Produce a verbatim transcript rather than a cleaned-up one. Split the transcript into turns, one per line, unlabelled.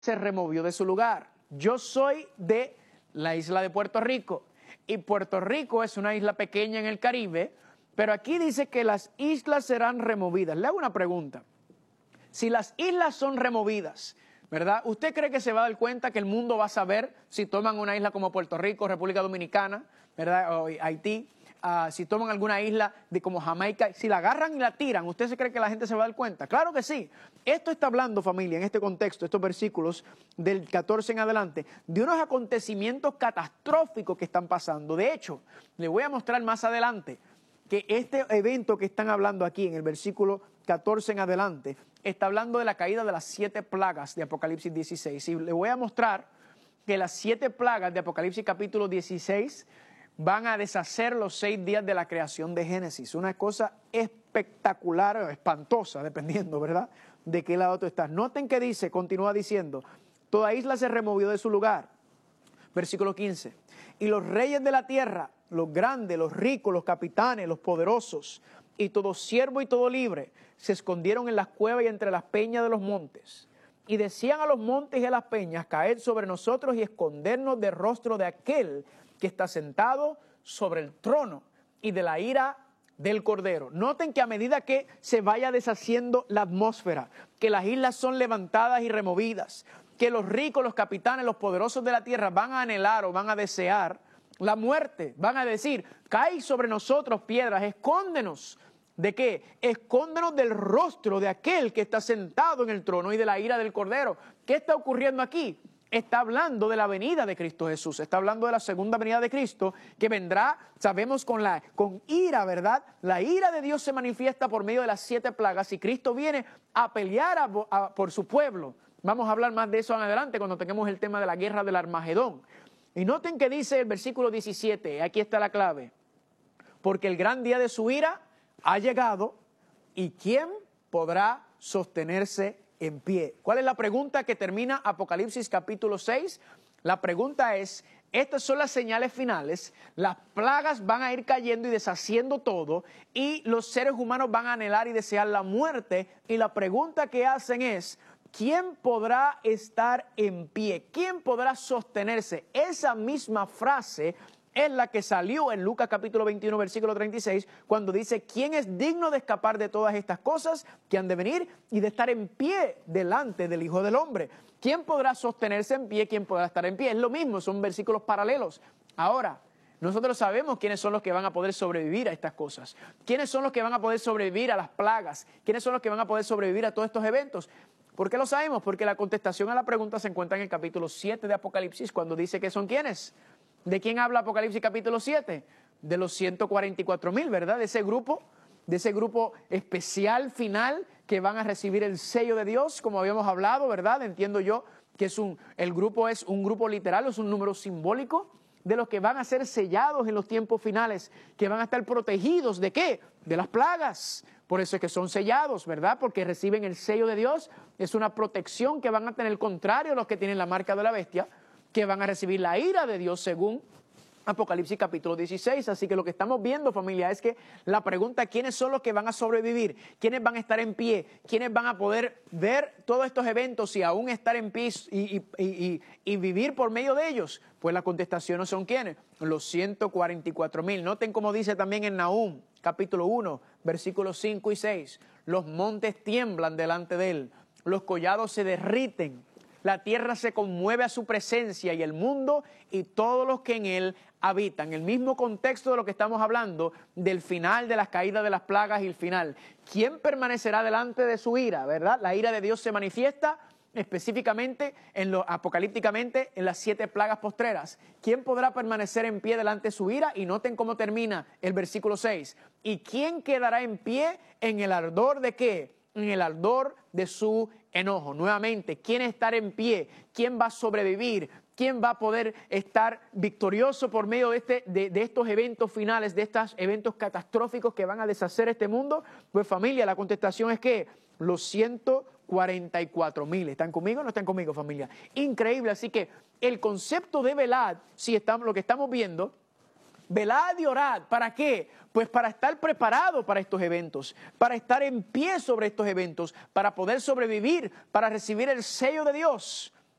se removió de su lugar. Yo soy de la isla de Puerto Rico y Puerto Rico es una isla pequeña en el Caribe, pero aquí dice que las islas serán removidas. Le hago una pregunta. Si las islas son removidas, ¿verdad? ¿Usted cree que se va a dar cuenta que el mundo va a saber si toman una isla como Puerto Rico, República Dominicana, ¿verdad? O Haití, uh, si toman alguna isla de como Jamaica, si la agarran y la tiran, ¿usted se cree que la gente se va a dar cuenta? Claro que sí. Esto está hablando, familia, en este contexto, estos versículos del catorce en adelante, de unos acontecimientos catastróficos que están pasando. De hecho, le voy a mostrar más adelante que este evento que están hablando aquí en el versículo catorce en adelante, está hablando de la caída de las siete plagas de Apocalipsis dieciséis. Y le voy a mostrar que las siete plagas de Apocalipsis capítulo dieciséis van a deshacer los seis días de la creación de Génesis. Una cosa espectacular o espantosa, dependiendo, ¿verdad?, de qué lado tú estás. Noten que dice, continúa diciendo, toda isla se removió de su lugar. Versículo quince. Y los reyes de la tierra, los grandes, los ricos, los capitanes, los poderosos, y todo siervo y todo libre, se escondieron en las cuevas y entre las peñas de los montes. Y decían a los montes y a las peñas, caed sobre nosotros y escondernos del rostro de aquel que está sentado sobre el trono y de la ira del Cordero. Noten que a medida que se vaya deshaciendo la atmósfera, que las islas son levantadas y removidas, que los ricos, los capitanes, los poderosos de la tierra van a anhelar o van a desear la muerte, van a decir, cae sobre nosotros piedras, escóndenos. ¿De qué? Escóndenos del rostro de aquel que está sentado en el trono y de la ira del Cordero. ¿Qué está ocurriendo aquí? Está hablando de la venida de Cristo Jesús, está hablando de la segunda venida de Cristo, que vendrá, sabemos, con, la, con ira, ¿verdad? La ira de Dios se manifiesta por medio de las siete plagas y Cristo viene a pelear a, a, por su pueblo. Vamos a hablar más de eso en adelante cuando tengamos el tema de la guerra del Armagedón. Y noten que dice el versículo diecisiete, aquí está la clave, porque el gran día de su ira ha llegado y ¿quién podrá sostenerse en pie? ¿Cuál es la pregunta que termina Apocalipsis capítulo seis? La pregunta es, estas son las señales finales, las plagas van a ir cayendo y deshaciendo todo y los seres humanos van a anhelar y desear la muerte y la pregunta que hacen es, ¿quién podrá estar en pie? ¿Quién podrá sostenerse? Esa misma frase es la que salió en Lucas capítulo veintiuno, versículo treinta y seis, cuando dice, ¿quién es digno de escapar de todas estas cosas que han de venir y de estar en pie delante del Hijo del Hombre? ¿Quién podrá sostenerse en pie? ¿Quién podrá estar en pie? Es lo mismo, son versículos paralelos. Ahora, nosotros sabemos quiénes son los que van a poder sobrevivir a estas cosas. ¿Quiénes son los que van a poder sobrevivir a las plagas? ¿Quiénes son los que van a poder sobrevivir a todos estos eventos? ¿Por qué lo sabemos? Porque la contestación a la pregunta se encuentra en el capítulo siete de Apocalipsis, cuando dice que son quiénes. ¿De quién habla Apocalipsis capítulo siete? De los ciento cuarenta y cuatro mil, ¿verdad? De ese grupo, de ese grupo especial final que van a recibir el sello de Dios, como habíamos hablado, ¿verdad? Entiendo yo que es un, el grupo es un grupo literal, es un número simbólico de los que van a ser sellados en los tiempos finales, que van a estar protegidos ¿de qué? De las plagas. Por eso es que son sellados, ¿verdad? Porque reciben el sello de Dios, es una protección que van a tener, contrario a los que tienen la marca de la bestia, que van a recibir la ira de Dios según Apocalipsis capítulo dieciséis. Así que lo que estamos viendo, familia, es que la pregunta, ¿quiénes son los que van a sobrevivir? ¿Quiénes van a estar en pie? ¿Quiénes van a poder ver todos estos eventos y aún estar en pie y, y, y, y vivir por medio de ellos? Pues la contestación no son quiénes, los ciento cuarenta y cuatro mil. Noten como dice también en Nahum capítulo uno, versículos cinco y seis. Los montes tiemblan delante de él, los collados se derriten. La tierra se conmueve a su presencia y el mundo y todos los que en él habitan. El mismo contexto de lo que estamos hablando del final de las caídas de las plagas y el final. ¿Quién permanecerá delante de su ira? ¿Verdad? La ira de Dios se manifiesta específicamente, en lo, apocalípticamente, en las siete plagas postreras. ¿Quién podrá permanecer en pie delante de su ira? Y noten cómo termina el versículo seis. ¿Y quién quedará en pie en el ardor de qué? En el ardor de su enojo. Nuevamente, ¿quién estará en pie? ¿Quién va a sobrevivir? ¿Quién va a poder estar victorioso por medio de, este, de, de estos eventos finales, de estos eventos catastróficos que van a deshacer este mundo? Pues familia, la contestación es que los ciento cuarenta y cuatro mil. ¿Están conmigo o no están conmigo, familia? Increíble. Así que el concepto de velad, si estamos, lo que estamos viendo, velad y orad. ¿Para qué? Pues para estar preparado para estos eventos, para estar en pie sobre estos eventos, para poder sobrevivir, para recibir el sello de Dios.